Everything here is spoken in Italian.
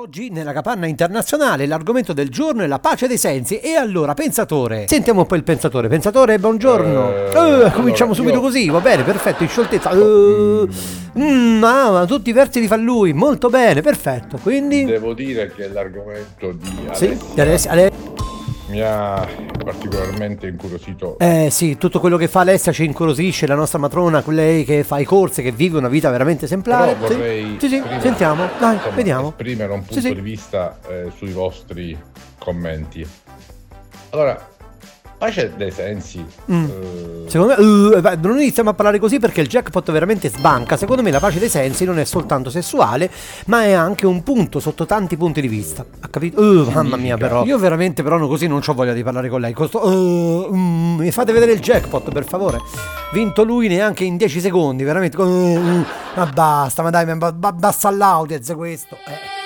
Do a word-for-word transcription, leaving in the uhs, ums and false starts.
Oggi nella capanna internazionale l'argomento del giorno è la pace dei sensi. E allora, pensatore, sentiamo un po' il pensatore. Pensatore, buongiorno. Eh, Eh, cominciamo allora, subito io- così, va bene, perfetto, in scioltezza. Eh, mm, ah, tutti i versi li fa lui, molto bene, perfetto. Quindi, Devo dire che l'argomento di sì, Alessia Alessia- Ale- mi ha particolarmente incuriosito. eh sì, tutto quello che fa Alessia ci incuriosisce, la nostra matrona, lei che fa i corsi, che vive una vita veramente esemplare. Però Sì, vorrei sì, sì, prima, sentiamo, dai, insomma, vediamo. esprimere un Sì, punto sì. di vista eh, sui vostri commenti. Allora, pace dei sensi. Mm. eh, Secondo me, uh, beh, non iniziamo a parlare così perché il jackpot veramente sbanca. Secondo me la pace dei sensi non è soltanto sessuale, ma è anche un punto sotto tanti punti di vista. Ha capito? Uh, mamma mia, però. Io veramente, però, no, così non ho voglia di parlare con lei. Costo, uh, mm, mi fate vedere il jackpot, per favore. Vinto lui neanche in dieci secondi, veramente. Uh, uh, ma basta, ma dai, ma ba- basta all'audience questo. Eh.